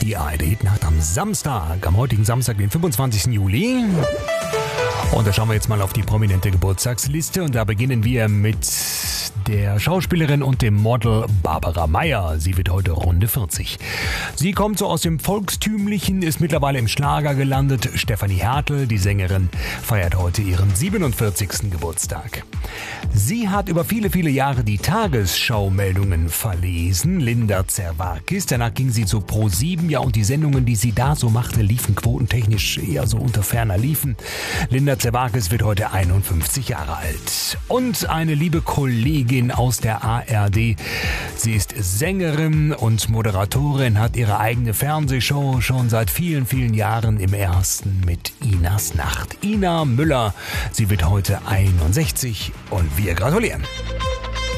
die ARD-Nacht am Samstag, am heutigen Samstag, den 25. Juli. Und da schauen wir jetzt mal auf die prominente Geburtstagsliste und da beginnen wir mit der Schauspielerin und dem Model Barbara Meyer. Sie wird heute Runde 40. Sie kommt so aus dem Volkstümlichen, ist mittlerweile im Schlager gelandet. Stefanie Hertel, die Sängerin, feiert heute ihren 47. Geburtstag. Sie hat über viele, viele Jahre die Tagesschau-Meldungen verlesen. Linda Zerwakis. Danach ging sie zu Pro7. Ja, und die Sendungen, die sie da so machte, liefen quotentechnisch eher so unter ferner Liefen. Linda Zerwakis wird heute 51 Jahre alt. Und eine liebe Kollegin aus der ARD. Sie ist Sängerin und Moderatorin, hat ihre eigene Fernsehshow schon seit vielen, vielen Jahren im Ersten mit Inas Nacht. Ina Müller, sie wird heute 61 und wir gratulieren.